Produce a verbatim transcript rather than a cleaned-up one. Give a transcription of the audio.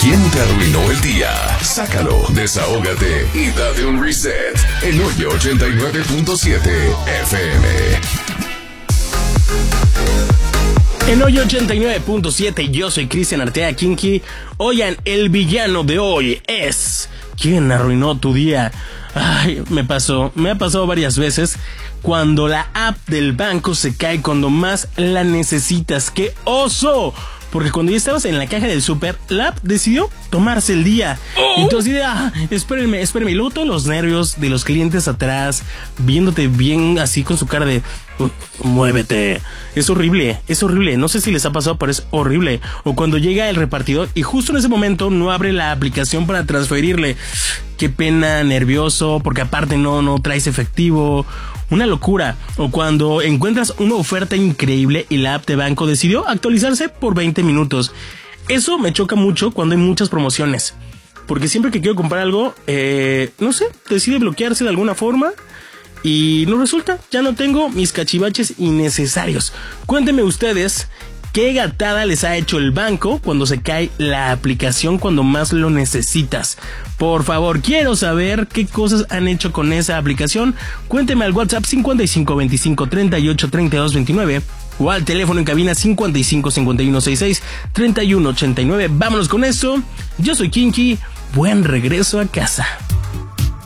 ¿Quién te arruinó el día? Sácalo, desahógate y date un reset en Hoyo ochenta y nueve punto siete F M. En Hoy ochenta y nueve punto siete, yo soy Cristian Artea Kinky. Oigan, el villano de hoy es... ¿Quién arruinó tu día? Ay, me pasó, me ha pasado varias veces cuando la app del banco se cae cuando más la necesitas. ¡Qué oso! Porque cuando ya estabas en la caja del súper, la app decidió tomarse el día. Oh. Entonces, ah, espérenme, espérenme. Y luego todos los nervios de los clientes atrás, viéndote bien así con su cara de... muévete. Es horrible, es horrible. No sé si les ha pasado, pero es horrible. O cuando llega el repartidor y justo en ese momento no abre la aplicación para transferirle. Qué pena, nervioso, porque aparte no, no traes efectivo. Una locura. O cuando encuentras una oferta increíble y la app de banco decidió actualizarse por veinte minutos. Eso me choca mucho cuando hay muchas promociones. Porque siempre que quiero comprar algo, eh, no sé, decide bloquearse de alguna forma. Y no resulta, ya no tengo mis cachivaches innecesarios. Cuéntenme ustedes qué gatada les ha hecho el banco cuando se cae la aplicación cuando más lo necesitas. Por favor, quiero saber qué cosas han hecho con esa aplicación. Cuéntenme al WhatsApp cincuenta y cinco veinticinco treinta y ocho treinta y dos veintinueve o al teléfono en cabina cincuenta y cinco cincuenta y uno sesenta y seis treinta y uno ochenta y nueve. Vámonos con esto. Yo soy Kinky. Buen regreso a casa.